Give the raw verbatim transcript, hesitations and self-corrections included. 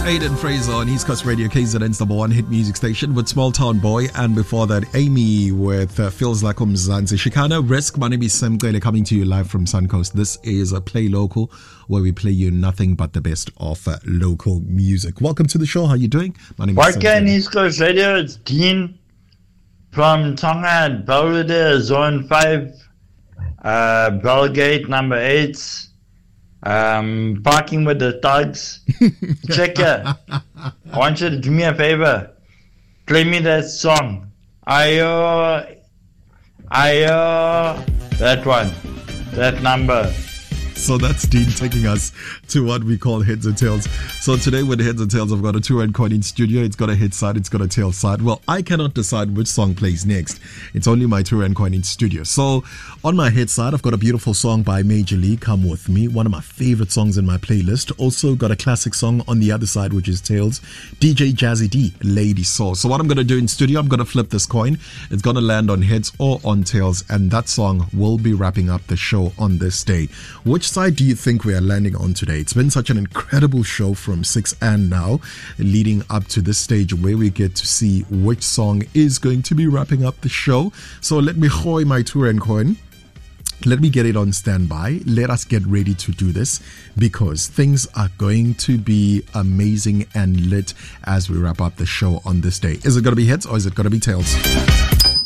Aiden Fraser on East Coast Radio, K Z N's number one hit music station with Small Town Boy, and before that Amy with uh, Feels Like Umzansi. Shikana Risk, my name is Sam Kwele, coming to you live from Suncoast. This is a Play Local, where we play you nothing but the best of uh, local music. Welcome to the show. How are you doing? My name is Sam East Coast Radio, it's Dean from Tonga at Belvedere, Zone five, uh, Belgate number eight. Um, parking with the thugs. Checker, I want you to do me a favor. Play me that song. Ayo, ayo, that one, that number. So that's Dean taking us to what we call Heads and Tails. So today with Heads and Tails, I've got a two-end coin in studio. It's got a head side, it's got a tail side. Well, I cannot decide which song plays next. It's only my two-end coin in studio. So on my head side, I've got a beautiful song by Major League, Come With Me, one of my favorite songs in my playlist. Also got a classic song on the other side, which is Tails, D J Jazzy D, Lady Soul. So what I'm going to do in studio, I'm going to flip this coin. It's going to land on heads or on tails, and that song will be wrapping up the show on this day. Which side do you think we are landing on today? It's been such an incredible show from six and now, leading up to this stage where we get to see which song is going to be wrapping up the show. So let me hoy my two-rand coin. Let me get it on standby. Let us get ready to do this, because things are going to be amazing and lit as we wrap up the show on this day. Is it going to be heads or is it going to be tails?